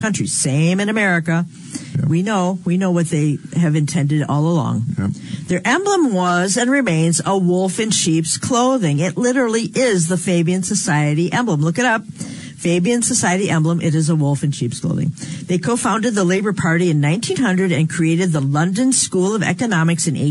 country. Same in America. Yep. We know what they have intended all along. Yep. Their emblem was and remains a wolf in sheep's clothing. It literally is the Fabian Society emblem. Look it up. Fabian Society emblem. It is a wolf in sheep's clothing. They co-founded the Labour Party in 1900 and created the London School of Economics in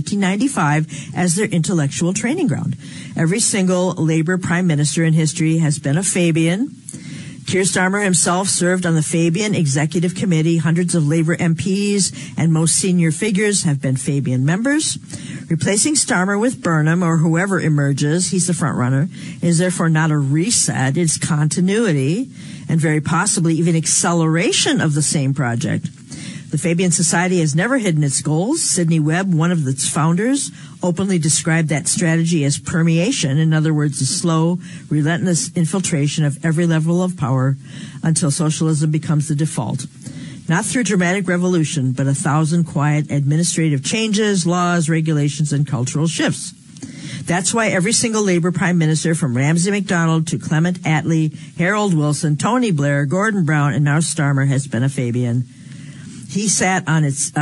1895 as their intellectual training ground. Every single Labour prime minister in history has been a Fabian. Keir Starmer himself served on the Fabian Executive Committee. Hundreds of Labour MPs and most senior figures have been Fabian members. Replacing Starmer with Burnham or whoever emerges, he's the front runner, is therefore not a reset. It's continuity and very possibly even acceleration of the same project. The Fabian Society has never hidden its goals. Sidney Webb, one of its founders, openly described that strategy as permeation. In other words, the slow, relentless infiltration of every level of power until socialism becomes the default. Not through dramatic revolution, but 1,000 quiet administrative changes, laws, regulations, and cultural shifts. That's why every single Labour prime minister, from Ramsay MacDonald to Clement Attlee, Harold Wilson, Tony Blair, Gordon Brown, and now Starmer, has been a Fabian. He sat on its,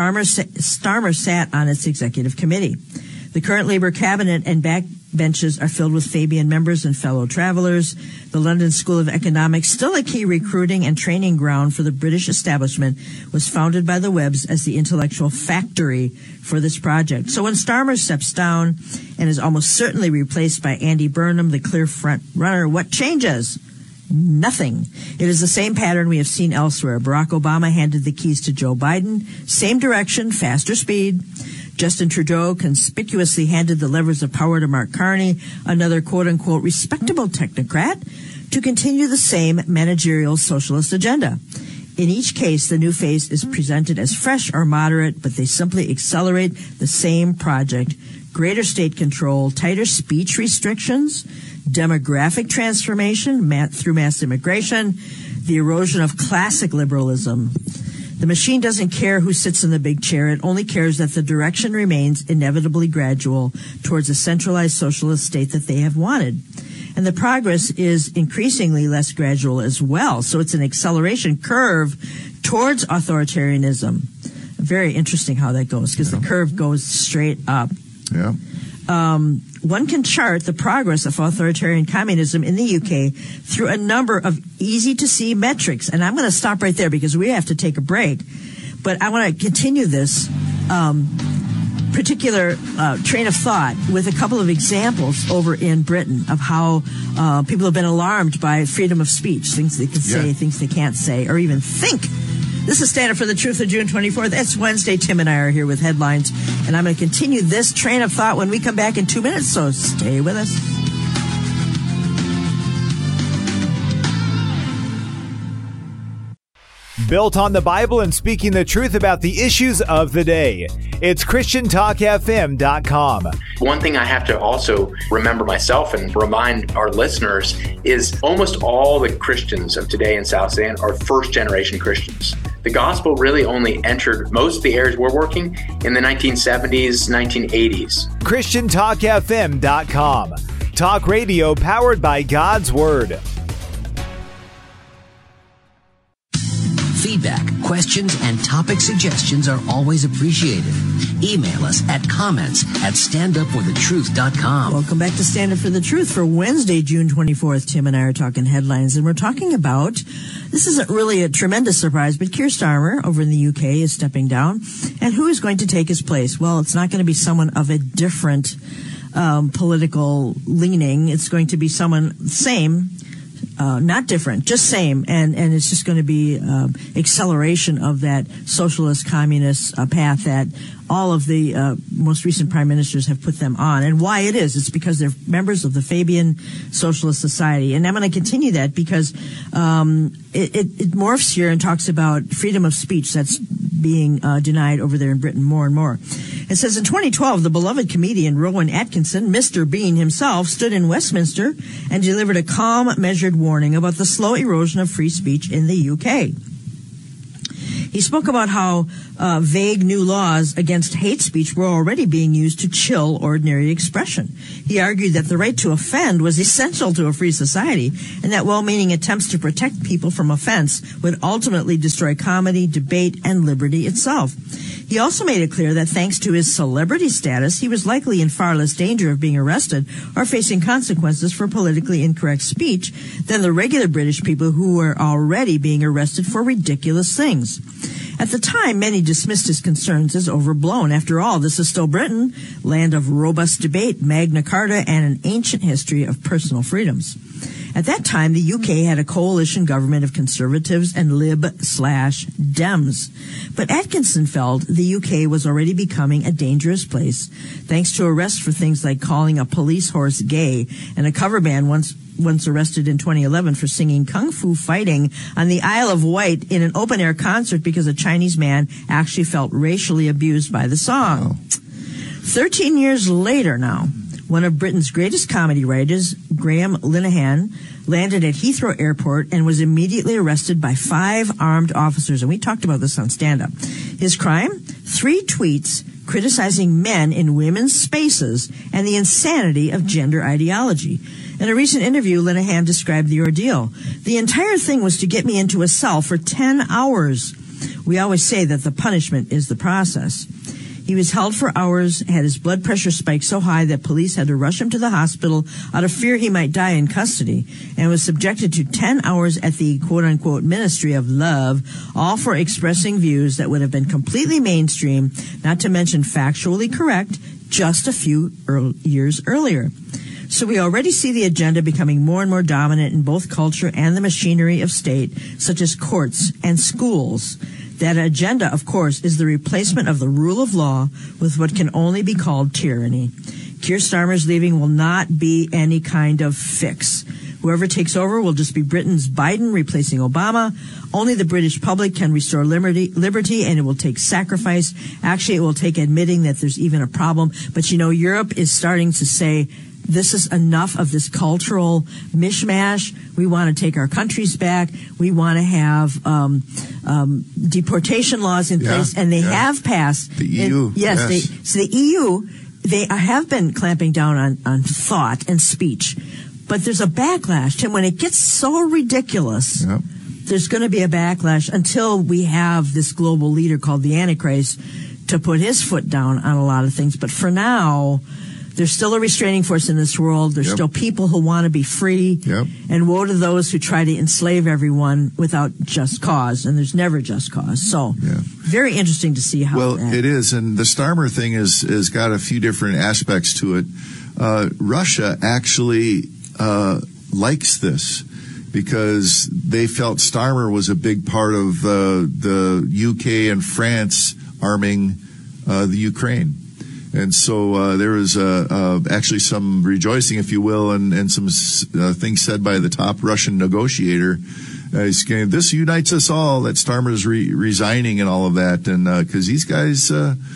Starmer sat on its executive committee. The current Labour cabinet and backbenches are filled with Fabian members and fellow travelers. The London School of Economics, still a key recruiting and training ground for the British establishment, was founded by the Webbs as the intellectual factory for this project. So when Starmer steps down and is almost certainly replaced by Andy Burnham, the clear front runner, what changes? Nothing. It is the same pattern we have seen elsewhere. Barack Obama handed the keys to Joe Biden. Same direction, faster speed. Justin Trudeau conspicuously handed the levers of power to Mark Carney, another quote-unquote respectable technocrat, to continue the same managerial socialist agenda. In each case, the new face is presented as fresh or moderate, but they simply accelerate the same project. Greater state control, tighter speech restrictions, demographic transformation through mass immigration, the erosion of classic liberalism. The machine doesn't care who sits in the big chair. It only cares that the direction remains inevitably gradual towards a centralized socialist state that they have wanted. And the progress is increasingly less gradual as well. So it's an acceleration curve towards authoritarianism. Very interesting how that goes, because the curve goes straight up. Yeah. One can chart the progress of authoritarian communism in the UK through a number of easy-to-see metrics. And I'm going to stop right there because we have to take a break. But I want to continue this particular train of thought with a couple of examples over in Britain of how people have been alarmed by freedom of speech, things they can say, things they can't say, or even think. This is Stand Up for the Truth of June 24th. It's Wednesday. Tim and I are here with headlines, and I'm going to continue this train of thought when we come back in 2 minutes, so stay with us. Built on the Bible and speaking the truth about the issues of the day. It's ChristianTalkFM.com. One thing I have to also remember myself and remind our listeners is almost all the Christians of today in South Sudan are first-generation Christians. The gospel really only entered most of the areas we're working in the 1970s, 1980s. ChristianTalkFM.com. Talk radio powered by God's Word. Feedback, questions, and topic suggestions are always appreciated. Email us at comments@standupforthetruth.com. Welcome back to Stand Up for the Truth for Wednesday, June 24th. Tim and I are talking headlines, and we're talking about, this isn't really a tremendous surprise, but Keir Starmer over in the UK is stepping down. And who is going to take his place? Well, it's not going to be someone of a different political leaning. It's going to be someone same. Not different, just same, and it's just going to be acceleration of that socialist communist path that all of the most recent prime ministers have put them on. And why it is, it's because they're members of the Fabian Socialist Society. And I'm going to continue that because it morphs here and talks about freedom of speech that's being denied over there in Britain more and more. It says in 2012, the beloved comedian Rowan Atkinson, Mr. Bean himself, stood in Westminster and delivered a calm, measured warning about the slow erosion of free speech in the UK. He spoke about how vague new laws against hate speech were already being used to chill ordinary expression. He argued that the right to offend was essential to a free society, and that well-meaning attempts to protect people from offense would ultimately destroy comedy, debate, and liberty itself. He also made it clear that thanks to his celebrity status, he was likely in far less danger of being arrested or facing consequences for politically incorrect speech than the regular British people who were already being arrested for ridiculous things. At the time, many dismissed his concerns as overblown. After all, this is still Britain, land of robust debate, Magna Carta, and an ancient history of personal freedoms. At that time, the UK had a coalition government of conservatives and lib/Dems. But Atkinson felt the UK was already becoming a dangerous place, thanks to arrests for things like calling a police horse gay, and a cover band once arrested in 2011 for singing Kung Fu Fighting on the Isle of Wight in an open-air concert because a Chinese man actually felt racially abused by the song. Wow. 13 years later now, one of Britain's greatest comedy writers, Graham Linehan, landed at Heathrow Airport and was immediately arrested by 5 armed officers. And we talked about this on Stand Up. His crime? 3 tweets criticizing men in women's spaces and the insanity of gender ideology. In a recent interview, Linehan described the ordeal. The entire thing was to get me into a cell for 10 hours. We always say that the punishment is the process. He was held for hours, had his blood pressure spiked so high that police had to rush him to the hospital out of fear he might die in custody, and was subjected to 10 hours at the quote-unquote Ministry of Love, all for expressing views that would have been completely mainstream, not to mention factually correct, just a few years earlier. So we already see the agenda becoming more and more dominant in both culture and the machinery of state, such as courts and schools. That agenda, of course, is the replacement of the rule of law with what can only be called tyranny. Keir Starmer's leaving will not be any kind of fix. Whoever takes over will just be Britain's Biden replacing Obama. Only the British public can restore liberty, and it will take sacrifice. Actually, it will take admitting that there's even a problem. But, Europe is starting to say, this is enough of this cultural mishmash. We want to take our countries back. We want to have deportation laws in place, and they have passed. The EU. So the EU, they have been clamping down on thought and speech. But there's a backlash. Tim, when it gets so ridiculous, there's going to be a backlash until we have this global leader called the Antichrist to put his foot down on a lot of things. But for now, there's still a restraining force in this world. There's still people who want to be free. And woe to those who try to enslave everyone without just cause. And there's never just cause. So very interesting to see how it is. And the Starmer thing is got a few different aspects to it. Russia actually likes this because they felt Starmer was a big part of the UK and France arming the Ukraine. And so there was actually some rejoicing, if you will, and some things said by the top Russian negotiator. He's saying, this unites us all, that Starmer's resigning and all of that. And because these guys,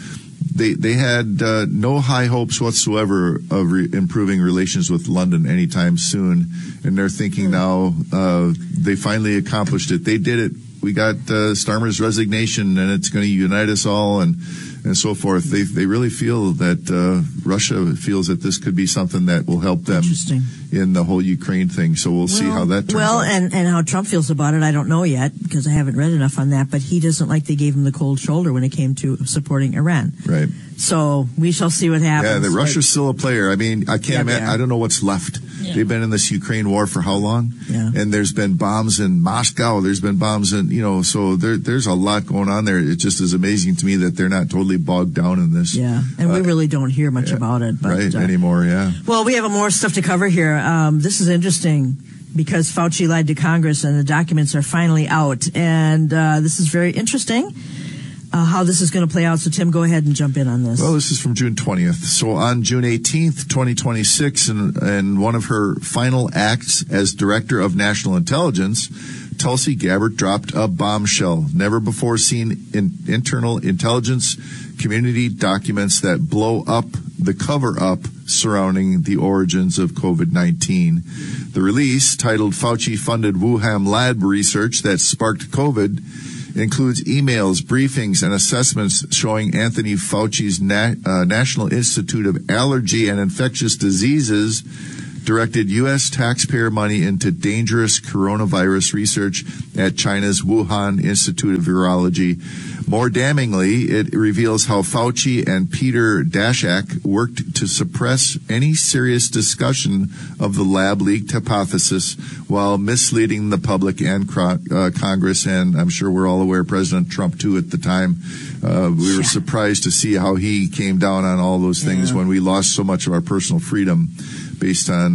they had no high hopes whatsoever of improving relations with London anytime soon. And they're thinking now they finally accomplished it. They did it. We got Starmer's resignation, and it's going to unite us all and so forth. They really feel that Russia feels that this could be something that will help them in the whole Ukraine thing. So we'll see how that turns out. And how Trump feels about it, I don't know yet because I haven't read enough on that. But he doesn't like they gave him the cold shoulder when it came to supporting Iran. Right. So we shall see what happens. Yeah, Russia's still a player. I mean, I can't imagine. I don't know what's left. Yeah. They've been in this Ukraine war for how long? Yeah. And there's been bombs in Moscow. There's been bombs in, so there's a lot going on there. It just is amazing to me that they're not totally bogged down in this. Yeah. And we really don't hear much about it. But, anymore, yeah. Well, we have more stuff to cover here. This is interesting because Fauci lied to Congress and the documents are finally out. And this is very interesting. How this is going to play out. So, Tim, go ahead and jump in on this. Well, this is from June 20th. So on June 18th, 2026, and one of her final acts as Director of National Intelligence, Tulsi Gabbard dropped a bombshell. Never before seen in internal intelligence community documents that blow up the cover-up surrounding the origins of COVID-19. The release, titled Fauci-funded Wuhan lab research that sparked COVID, includes emails, briefings, and assessments showing Anthony Fauci's National Institute of Allergy and Infectious Diseases directed U.S. taxpayer money into dangerous coronavirus research at China's Wuhan Institute of Virology. More damningly, it reveals how Fauci and Peter Daszak worked to suppress any serious discussion of the lab-leaked hypothesis while misleading the public and Congress, and I'm sure we're all aware President Trump, too, at the time. We were surprised to see how he came down on all those things when we lost so much of our personal freedom based on,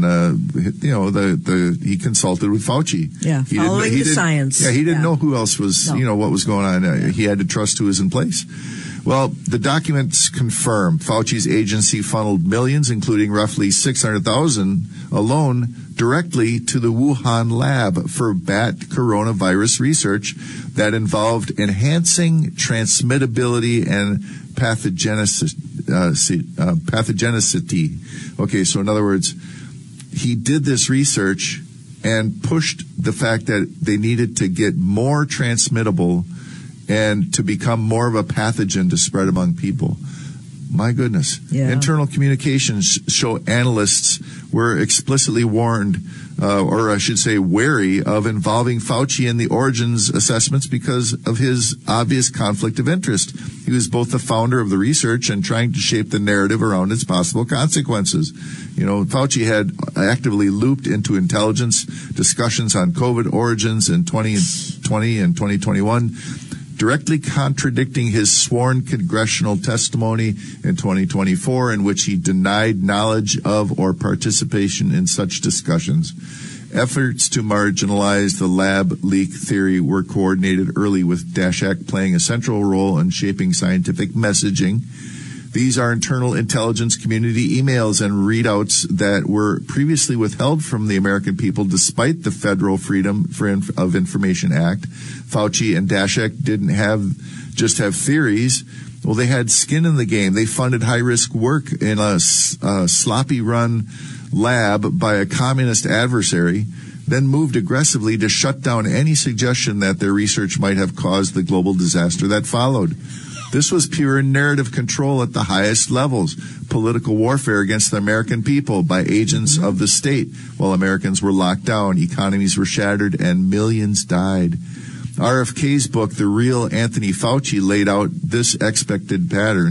he consulted with Fauci. Yeah, following the science. Yeah, he didn't know who else was, what was going on. He had to trust who was in place. Well, the documents confirm Fauci's agency funneled millions, including roughly 600,000 alone, directly to the Wuhan lab for bat coronavirus research that involved enhancing transmittability and pathogenicity. Okay, so in other words, he did this research and pushed the fact that they needed to get more transmittable and to become more of a pathogen to spread among people. My goodness. Yeah. Internal communications show analysts were explicitly warned, or I should say wary of involving Fauci in the origins assessments because of his obvious conflict of interest. He was both the founder of the research and trying to shape the narrative around its possible consequences. Fauci had actively looped into intelligence discussions on COVID origins in 2020 and 2021, directly contradicting his sworn congressional testimony in 2024 in which he denied knowledge of or participation in such discussions. Efforts to marginalize the lab leak theory were coordinated early, with Daszak playing a central role in shaping scientific messaging. These are internal intelligence community emails and readouts that were previously withheld from the American people despite the Federal Freedom of Information Act. Fauci and Daszak didn't just have theories. Well, they had skin in the game. They funded high-risk work in a sloppy-run lab by a communist adversary, then moved aggressively to shut down any suggestion that their research might have caused the global disaster that followed. This was pure narrative control at the highest levels, political warfare against the American people by agents of the state. While Americans were locked down, economies were shattered, and millions died. RFK's book, The Real Anthony Fauci, laid out this exact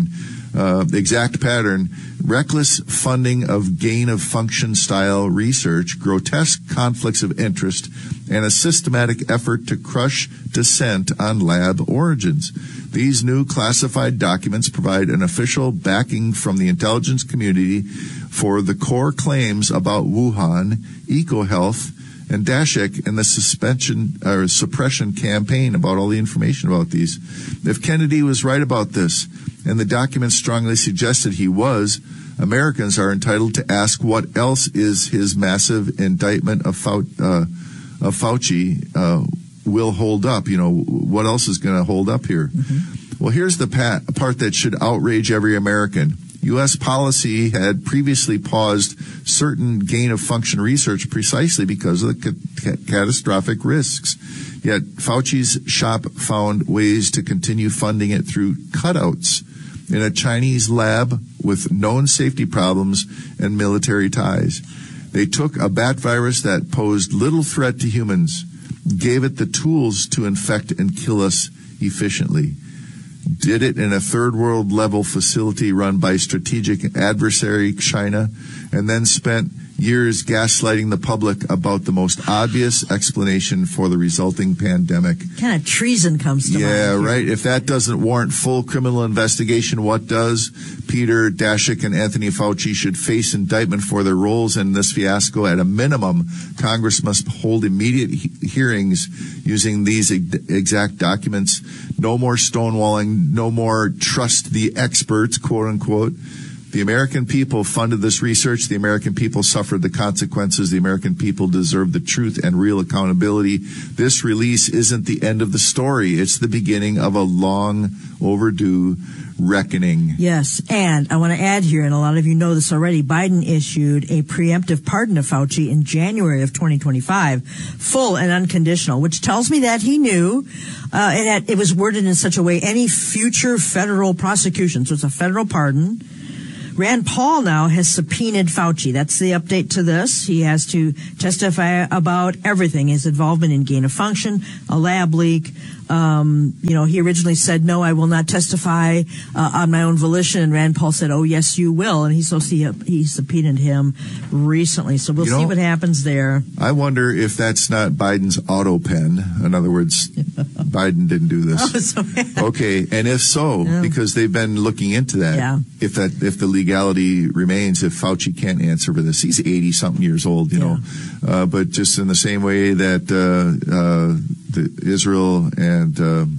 pattern: reckless funding of gain-of-function style research, grotesque conflicts of interest, and a systematic effort to crush dissent on lab origins. These new classified documents provide an official backing from the intelligence community for the core claims about Wuhan, EcoHealth, and Daszak and the suppression campaign about all the information about these. If Kennedy was right about this, and the documents strongly suggested he was, Americans are entitled to ask what else is his massive indictment of Fauci will hold up. What else is going to hold up here? Well, here's the part that should outrage every American. U.S. policy had previously paused certain gain-of-function research precisely because of the catastrophic risks. Yet Fauci's shop found ways to continue funding it through cutouts in a Chinese lab with known safety problems and military ties. They took a bat virus that posed little threat to humans, gave it the tools to infect and kill us efficiently, did it in a third world level facility run by strategic adversary China, and then spent years gaslighting the public about the most obvious explanation for the resulting pandemic. Kind of treason comes to mind. Yeah, right. If that doesn't warrant full criminal investigation, what does? Peter Daszak and Anthony Fauci should face indictment for their roles in this fiasco. At a minimum, Congress must hold immediate hearings using these exact documents. No more stonewalling, no more trust the experts, quote unquote. The American people funded this research. The American people suffered the consequences. The American people deserve the truth and real accountability. This release isn't the end of the story. It's the beginning of a long overdue reckoning. Yes, and I want to add here, and a lot of you know this already, Biden issued a preemptive pardon to Fauci in January of 2025, full and unconditional, which tells me that he knew it was worded in such a way any future federal prosecution, so it's a federal pardon. Rand Paul now has subpoenaed Fauci. That's the update to this. He has to testify about everything, his involvement in gain of function, a lab leak. He originally said, no, I will not testify on my own volition. And Rand Paul said, oh, yes, you will. And he subpoenaed him recently. So we'll see what happens there. I wonder if that's not Biden's auto pen. In other words, Biden didn't do this. Okay. And if so, because they've been looking into that, if the legality remains, if Fauci can't answer for this, he's 80 something years old, but just in the same way that, Israel and,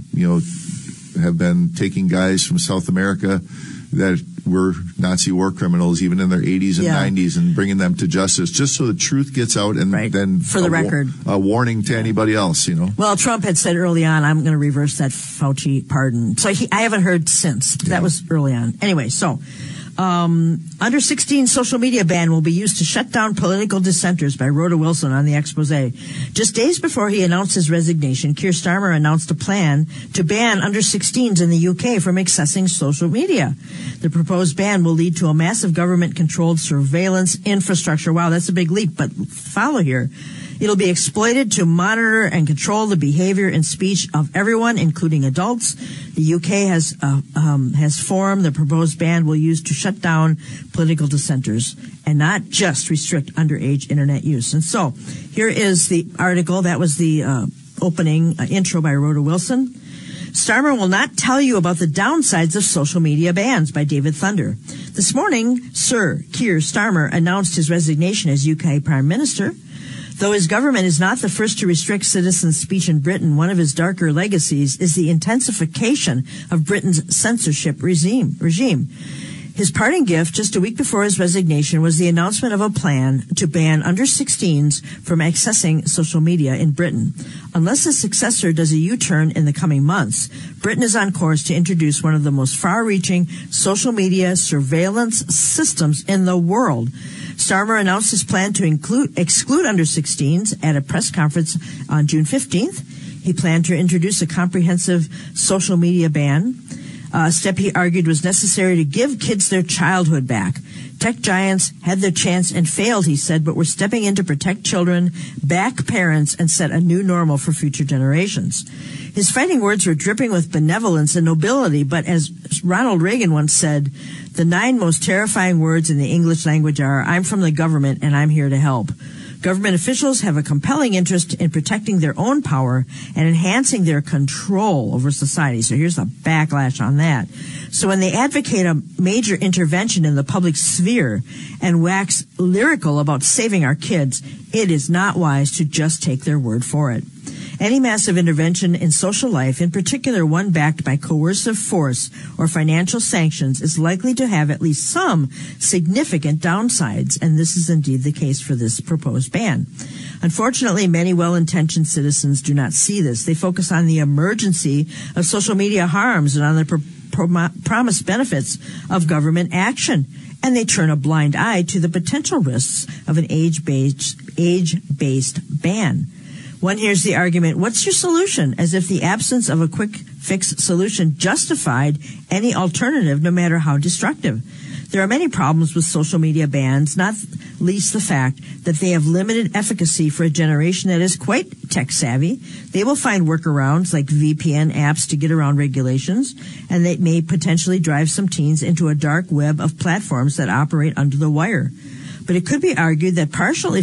have been taking guys from South America that were Nazi war criminals, even in their 80s and 90s, and bringing them to justice, just so the truth gets out, and then for the record, a warning to anybody else, Well, Trump had said early on, I'm going to reverse that Fauci pardon. So I haven't heard since. That was early on. Anyway, so under 16 social media ban will be used to shut down political dissenters by Rhoda Wilson on the expose. Just days before he announced his resignation, Keir Starmer announced a plan to ban under 16s in the UK from accessing social media. The proposed ban will lead to a massive government-controlled surveillance infrastructure. Wow, that's a big leap, but follow here. It'll be exploited to monitor and control the behavior and speech of everyone, including adults. The UK has formed the proposed ban will use to shut down political dissenters and not just restrict underage internet use. And so here is the article. That was the opening intro by Rhoda Wilson. Starmer will not tell you about the downsides of social media bans by David Thunder. This morning, Sir Keir Starmer announced his resignation as UK Prime Minister. Though his government is not the first to restrict citizens' speech in Britain, one of his darker legacies is the intensification of Britain's censorship regime. His parting gift just a week before his resignation was the announcement of a plan to ban under 16s from accessing social media in Britain. Unless a successor does a U-turn in the coming months, Britain is on course to introduce one of the most far-reaching social media surveillance systems in the world. Starmer announced his plan to exclude under 16s at a press conference on June 15th. He planned to introduce a comprehensive social media ban, a step he argued was necessary to give kids their childhood back. Tech giants had their chance and failed, he said, but we're stepping in to protect children, back parents, and set a new normal for future generations. His fighting words were dripping with benevolence and nobility, but as Ronald Reagan once said, the 9 most terrifying words in the English language are, I'm from the government and I'm here to help. Government officials have a compelling interest in protecting their own power and enhancing their control over society. So here's the backlash on that. So when they advocate a major intervention in the public sphere and wax lyrical about saving our kids, it is not wise to just take their word for it. Any massive intervention in social life, in particular one backed by coercive force or financial sanctions, is likely to have at least some significant downsides, and this is indeed the case for this proposed ban. Unfortunately, many well-intentioned citizens do not see this. They focus on the emergency of social media harms and on the promised benefits of government action, and they turn a blind eye to the potential risks of an age-based ban. One hears the argument, what's your solution? As if the absence of a quick fix solution justified any alternative, no matter how destructive. There are many problems with social media bans, not least the fact that they have limited efficacy for a generation that is quite tech savvy. They will find workarounds like VPN apps to get around regulations, and they may potentially drive some teens into a dark web of platforms that operate under the wire. But it could be argued that partial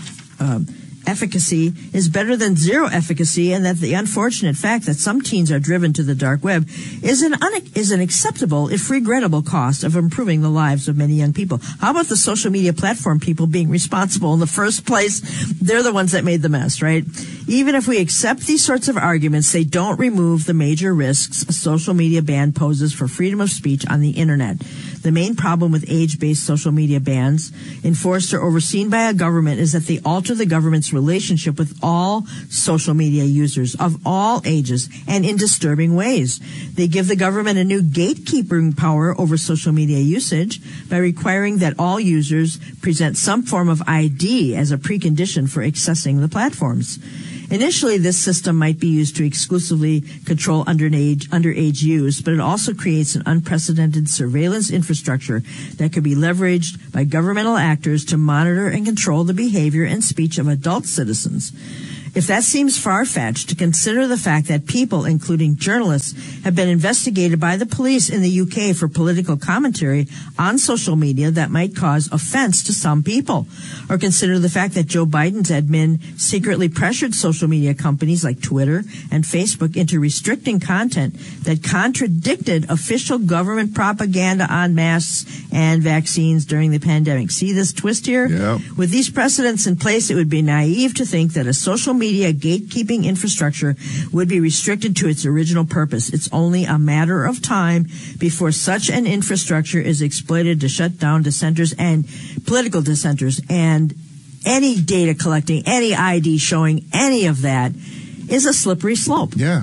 efficacy is better than zero efficacy, and that the unfortunate fact that some teens are driven to the dark web is an acceptable, if regrettable, cost of improving the lives of many young people. How about the social media platform people being responsible in the first place? They're the ones that made the mess, right? Even if we accept these sorts of arguments, they don't remove the major risks a social media ban poses for freedom of speech on the internet. The main problem with age-based social media bans, enforced or overseen by a government, is that they alter the government's relationship with all social media users of all ages and in disturbing ways. They give the government a new gatekeeping power over social media usage by requiring that all users present some form of ID as a precondition for accessing the platforms. Initially, this system might be used to exclusively control underage use, but it also creates an unprecedented surveillance infrastructure that could be leveraged by governmental actors to monitor and control the behavior and speech of adult citizens. If that seems far-fetched, to consider the fact that people, including journalists, have been investigated by the police in the UK for political commentary on social media that might cause offense to some people. Or consider the fact that Joe Biden's admin secretly pressured social media companies like Twitter and Facebook into restricting content that contradicted official government propaganda on masks and vaccines during the pandemic. See this twist here? Yep. With these precedents in place, it would be naive to think that a social media gatekeeping infrastructure would be restricted to its original purpose. It's only a matter of time before such an infrastructure is exploited to shut down dissenters and political dissenters. And any data collecting, any ID showing any of that is a slippery slope. Yeah.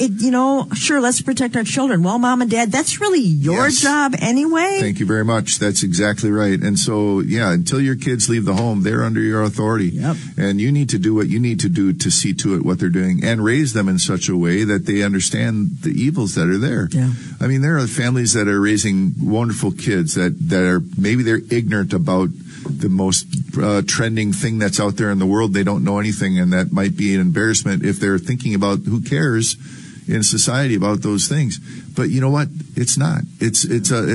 Sure, let's protect our children. Well, Mom and Dad, that's really your job anyway. Thank you very much. That's exactly right. And so, until your kids leave the home, they're under your authority. Yep. And you need to do what you need to do to see to it what they're doing and raise them in such a way that they understand the evils that are there. Yeah. I mean, there are families that are raising wonderful kids that are, maybe they're ignorant about the most trending thing that's out there in the world. They don't know anything, and that might be an embarrassment if they're thinking about who cares in society about those things. But you know what? It's not. It's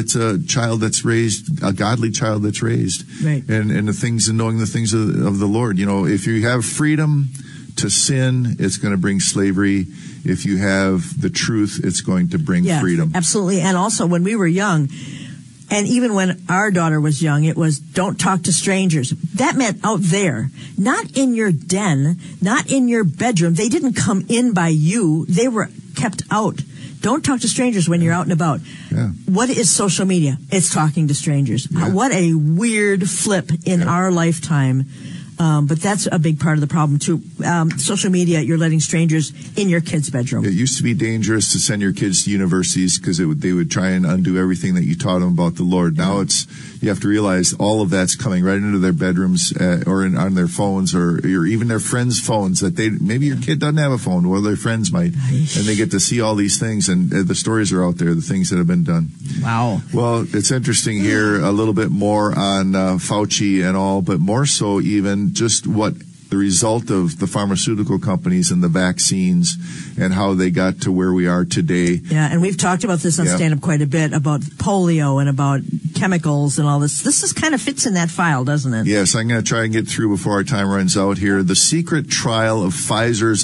a child that's raised, a godly child that's raised, right. And the things and knowing the things of the Lord. If you have freedom to sin, it's going to bring slavery. If you have the truth, it's going to bring freedom. Absolutely. And also, when we were young, and even when our daughter was young, it was don't talk to strangers. That meant out there, not in your den, not in your bedroom. They didn't come in by you. They were kept out. Don't talk to strangers when you're out and about. Yeah. What is social media? It's talking to strangers. Yeah. What a weird flip in our lifetime. But that's a big part of the problem, too. Social media, you're letting strangers in your kid's bedroom. It used to be dangerous to send your kids to universities because they would try and undo everything that you taught them about the Lord. Now you have to realize all of that's coming right into their bedrooms or on their phones or even their friends' phones. That maybe your kid doesn't have a phone, or their friends might, and they get to see all these things. And the stories are out there, the things that have been done. Wow. Well, it's interesting here a little bit more on Fauci and all, but more so even just what the result of the pharmaceutical companies and the vaccines and how they got to where we are today. Yeah, and we've talked about this on Stand Up quite a bit, about polio and about chemicals and all this. This kind of fits in that file, doesn't it? Yes, I'm going to try and get through before our time runs out here. The secret trial of Pfizer's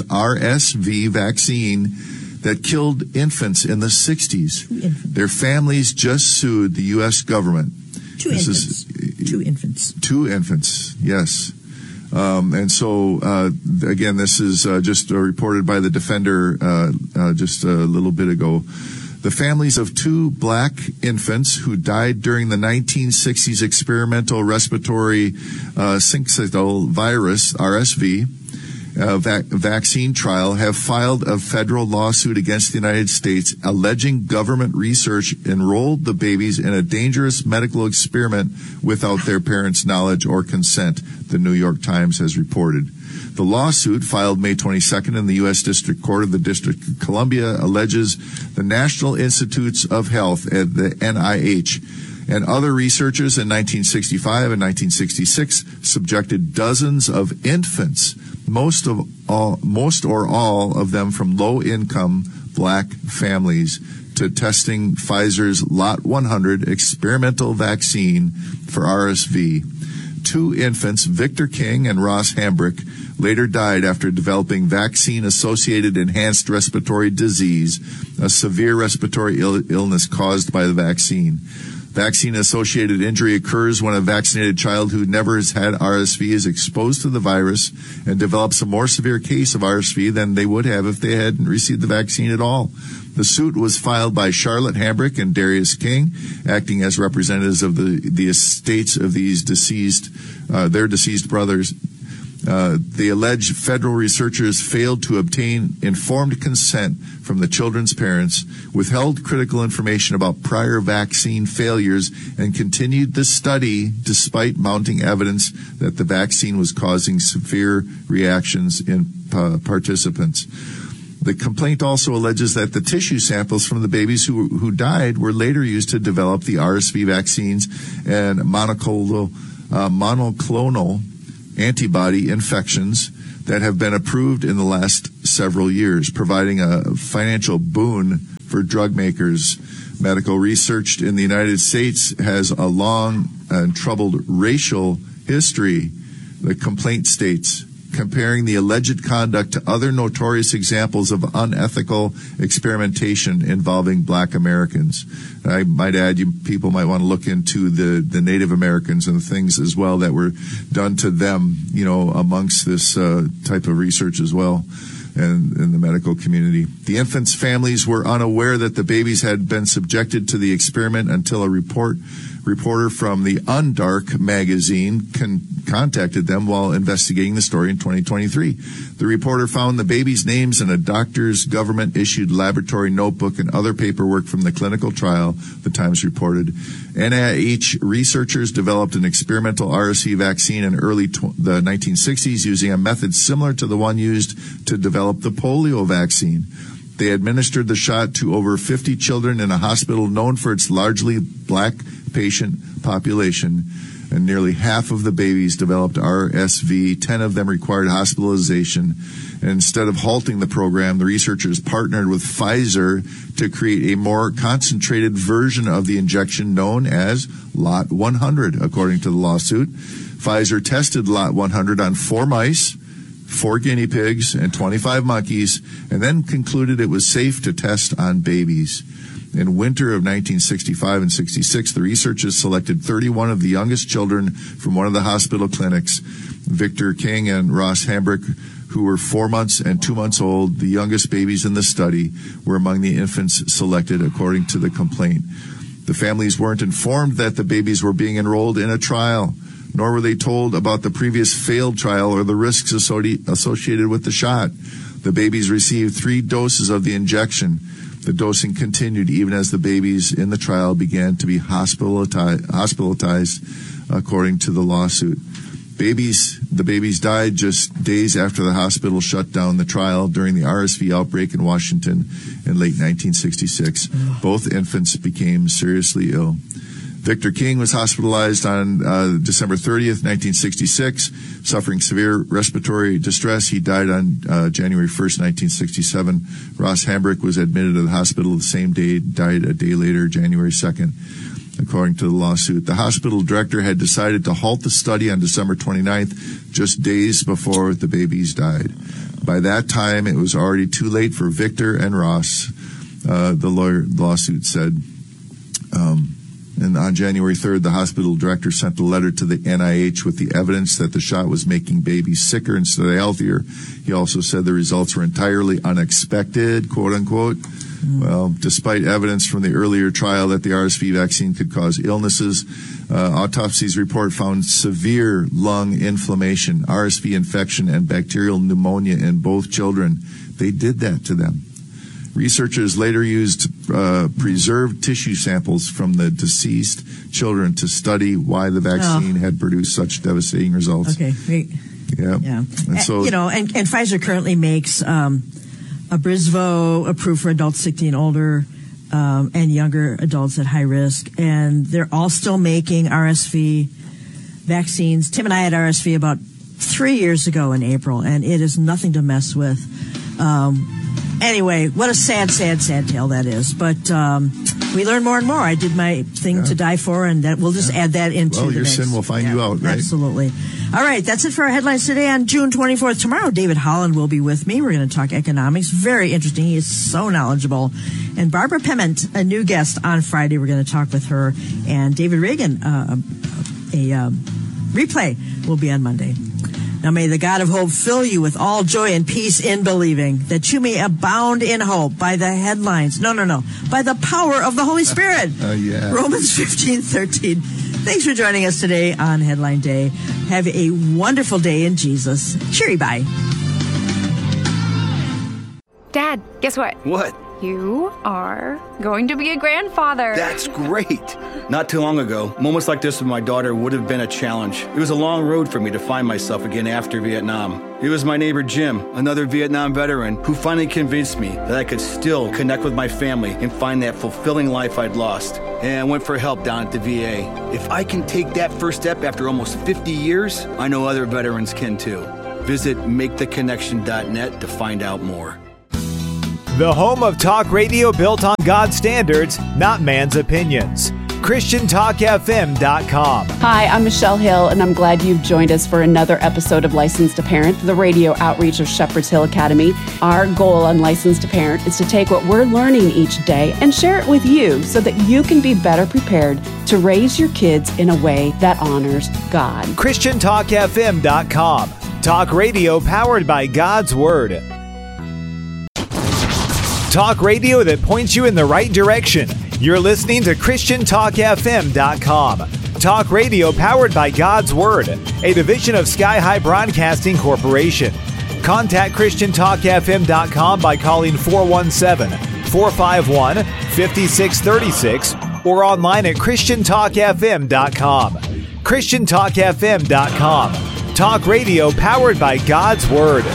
RSV vaccine that killed infants in the 60s. Their families just sued the U.S. government. Two infants, yes. And so, again, this is just reported by the Defender just a little bit ago. The families of two black infants who died during the 1960s experimental respiratory syncytial virus, RSV, vaccine trial have filed a federal lawsuit against the United States alleging government research enrolled the babies in a dangerous medical experiment without their parents' knowledge or consent, the New York Times has reported. The lawsuit, filed May 22nd in the U.S. District Court of the District of Columbia, alleges the National Institutes of Health, the NIH, and other researchers in 1965 and 1966 subjected dozens of infants, most or all of them from low-income black families, to testing Pfizer's Lot 100 experimental vaccine for RSV. Two infants, Victor King and Ross Hambrick, later died after developing vaccine-associated enhanced respiratory disease, a severe respiratory illness caused by the vaccine. Vaccine-associated injury occurs when a vaccinated child who never has had RSV is exposed to the virus and develops a more severe case of RSV than they would have if they hadn't received the vaccine at all. The suit was filed by Charlotte Hambrick and Darius King, acting as representatives of the estates of these their deceased brothers. The alleged federal researchers failed to obtain informed consent from the children's parents, withheld critical information about prior vaccine failures, and continued the study despite mounting evidence that the vaccine was causing severe reactions in participants. The complaint also alleges that the tissue samples from the babies who died were later used to develop the RSV vaccines and monoclonal antibody infections that have been approved in the last several years, providing a financial boon for drug makers. Medical research in the United States has a long and troubled racial history, the complaint states, comparing the alleged conduct to other notorious examples of unethical experimentation involving Black Americans. I might add, people might want to look into the Native Americans and the things as well that were done to them, amongst this type of research as well, and in the medical community. The infants' families were unaware that the babies had been subjected to the experiment until a reporter from the Undark magazine contacted them while investigating the story in 2023. The reporter found the babies' names in a doctor's government-issued laboratory notebook and other paperwork from the clinical trial, the Times reported. NIH researchers developed an experimental RSV vaccine in early the 1960s using a method similar to the one used to develop the polio vaccine. They administered the shot to over 50 children in a hospital known for its largely Black patient population, and nearly half of the babies developed RSV. 10 of them required hospitalization. And instead of halting the program, the researchers partnered with Pfizer to create a more concentrated version of the injection known as Lot 100, according to the lawsuit. Pfizer tested Lot 100 on 4 mice, 4 guinea pigs, and 25 monkeys, and then concluded it was safe to test on babies. In winter of 1965 and 66, the researchers selected 31 of the youngest children from one of the hospital clinics. Victor King and Ross Hambrick, who were 4 months and 2 months old, the youngest babies in the study, were among the infants selected, according to the complaint. The families weren't informed that the babies were being enrolled in a trial, nor were they told about the previous failed trial or the risks associated with the shot. The babies received 3 doses of the injection. The dosing continued even as the babies in the trial began to be hospitalized, according to the lawsuit. The babies died just days after the hospital shut down the trial during the RSV outbreak in Washington in late 1966. Both infants became seriously ill. Victor King was hospitalized on December 30th, 1966, suffering severe respiratory distress. He died on January 1st, 1967. Ross Hambrick was admitted to the hospital the same day, died a day later, January 2nd, according to the lawsuit. The hospital director had decided to halt the study on December 29th, just days before the babies died. By that time, it was already too late for Victor and Ross, the lawsuit said. And on January 3rd, the hospital director sent a letter to the NIH with the evidence that the shot was making babies sicker instead of healthier. He also said the results were entirely unexpected, quote unquote. Well, despite evidence from the earlier trial that the RSV vaccine could cause illnesses, autopsies report found severe lung inflammation, RSV infection, and bacterial pneumonia in both children. They did that to them. Researchers later used preserved tissue samples from the deceased children to study why the vaccine had produced such devastating results. Okay, great. Yeah. And so, and Pfizer currently makes Abrysvo approved for adults 60 and older, and younger adults at high risk. And they're all still making RSV vaccines. Tim and I had RSV about 3 years ago in April, and it is nothing to mess with. Anyway, what a sad, sad, sad tale that is. But we learn more and more. I did my thing to die for, and that we'll just add that into the your mix. sin will find you out, right? Absolutely. All right, that's it for our headlines today on June 24th. Tomorrow, David Holland will be with me. We're going to talk economics. Very interesting. He is so knowledgeable. And Barbara Piment, a new guest on Friday. We're going to talk with her. And David Reagan, a replay will be on Monday. Now may the God of hope fill you with all joy and peace in believing, that you may abound in hope by the headlines. No. By the power of the Holy Spirit. Romans 15:13. Thanks for joining us today on Headline Day. Have a wonderful day in Jesus. Cheery bye. Dad, guess what? What? You are going to be a grandfather. That's great. Not too long ago, moments like this with my daughter would have been a challenge. It was a long road for me to find myself again after Vietnam. It was my neighbor Jim, another Vietnam veteran, who finally convinced me that I could still connect with my family and find that fulfilling life I'd lost. And I went for help down at the VA. If I can take that first step after almost 50 years, I know other veterans can too. Visit MakeTheConnection.net to find out more. The home of talk radio built on God's standards, not man's opinions. ChristianTalkFM.com. Hi, I'm Michelle Hill, and I'm glad you've joined us for another episode of Licensed to Parent, the radio outreach of Shepherd's Hill Academy. Our goal on Licensed to Parent is to take what we're learning each day and share it with you so that you can be better prepared to raise your kids in a way that honors God. ChristianTalkFM.com. Talk radio powered by God's Word. Talk radio that points you in the right direction. You're listening to ChristianTalkFM.com. Talk radio powered by God's Word, a division of Sky High Broadcasting Corporation. Contact ChristianTalkFM.com by calling 417-451-5636 or online at ChristianTalkFM.com. ChristianTalkFM.com. Talk radio powered by God's Word.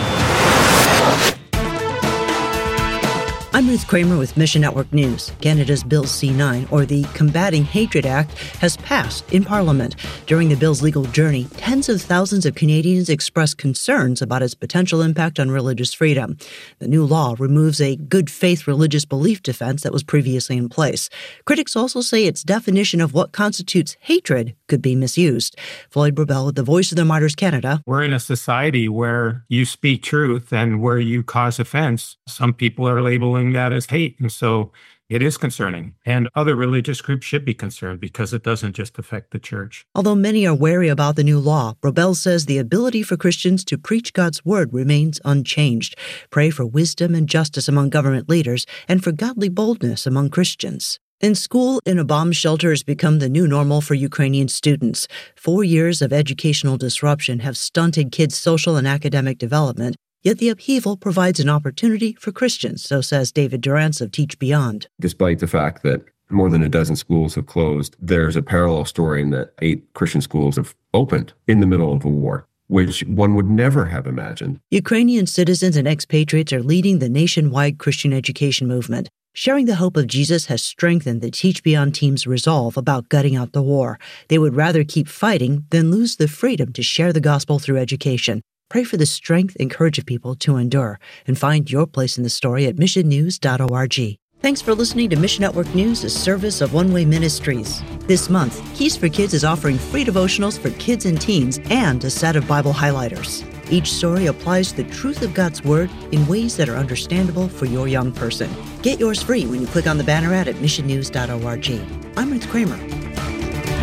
I'm Ruth Kramer with Mission Network News. Canada's Bill C-9, or the Combating Hatred Act, has passed in Parliament. During the bill's legal journey, tens of thousands of Canadians expressed concerns about its potential impact on religious freedom. The new law removes a good faith religious belief defense that was previously in place. Critics also say its definition of what constitutes hatred could be misused. Floyd Burbell with the Voice of the Martyrs Canada. We're in a society where you speak truth and where you cause offense. Some people are labeling that as hate. And so it is concerning. And other religious groups should be concerned because it doesn't just affect the church. Although many are wary about the new law, Burbell says the ability for Christians to preach God's word remains unchanged. Pray for wisdom and justice among government leaders and for godly boldness among Christians. In school, in a bomb shelter has become the new normal for Ukrainian students. 4 years of educational disruption have stunted kids' social and academic development. Yet the upheaval provides an opportunity for Christians, so says David Durrance of Teach Beyond. Despite the fact that more than a dozen schools have closed, there's a parallel story in that 8 Christian schools have opened in the middle of a war, which one would never have imagined. Ukrainian citizens and expatriates are leading the nationwide Christian education movement. Sharing the hope of Jesus has strengthened the Teach Beyond team's resolve about gutting out the war. They would rather keep fighting than lose the freedom to share the gospel through education. Pray for the strength and courage of people to endure, and find your place in the story at missionnews.org. Thanks for listening to Mission Network News, a service of One Way Ministries. This month, Keys for Kids is offering free devotionals for kids and teens and a set of Bible highlighters. Each story applies the truth of God's Word in ways that are understandable for your young person. Get yours free when you click on the banner ad at missionnews.org. I'm Ruth Kramer.